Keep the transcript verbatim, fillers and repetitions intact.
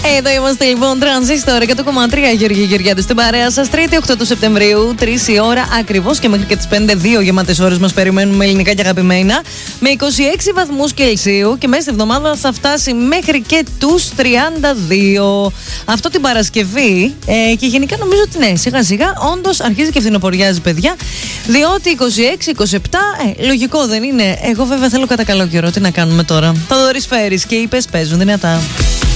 Εδώ είμαστε λοιπόν, Τρανζίστορ εκατό κόμμα τρία, Γεωργία Γεωργιάδη στην παρέα σας. Τρίτη οκτώ του Σεπτεμβρίου, τρεις η ώρα ακριβώς και μέχρι και τις πέντε, δύο γεμάτες ώρες μας περιμένουμε ελληνικά και αγαπημένα. Με είκοσι έξι βαθμούς Κελσίου και μέσα στη εβδομάδα θα φτάσει μέχρι και τους τριάντα δύο. Αυτό την Παρασκευή ε, και γενικά νομίζω ότι ναι, σιγά σιγά όντως αρχίζει και φθινοποριάζει, παιδιά. Διότι είκοσι έξι είκοσι επτά, ε, λογικό δεν είναι? Εγώ βέβαια θέλω κατά καλό καιρό, τι να κάνουμε τώρα. Θα δωρείς φέρεις και οι είπες παίζουν δυνατά.